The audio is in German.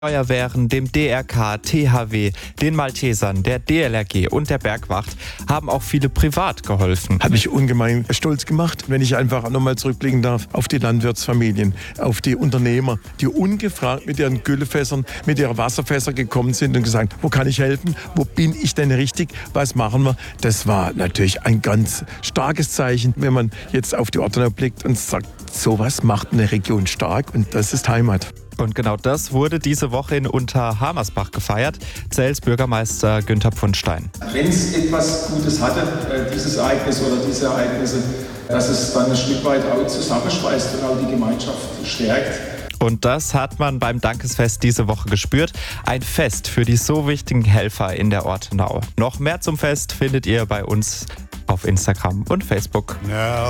Feuerwehren, dem DRK, THW, den Maltesern, der DLRG und der Bergwacht haben auch viele privat geholfen. Hat mich ungemein stolz gemacht, wenn ich einfach nochmal zurückblicken darf auf die Landwirtsfamilien, auf die Unternehmer, die ungefragt mit ihren Güllefässern, mit ihren Wasserfässern gekommen sind und gesagt, wo kann ich helfen, wo bin ich denn richtig, was machen wir? Das war natürlich ein ganz starkes Zeichen, wenn man jetzt auf die Ortenau blickt und sagt, sowas macht eine Region stark und das ist Heimat. Und genau das wurde diese Woche in Unterhamersbach gefeiert. Zels Bürgermeister Günther Pfundstein. Wenn es etwas Gutes hatte, dieses Ereignis oder diese Ereignisse, dass es dann ein Stück weit auch zusammenschweißt und auch die Gemeinschaft stärkt. Und das hat man beim Dankesfest diese Woche gespürt. Ein Fest für die so wichtigen Helfer in der Ortenau. Noch mehr zum Fest findet ihr bei uns auf Instagram und Facebook. Now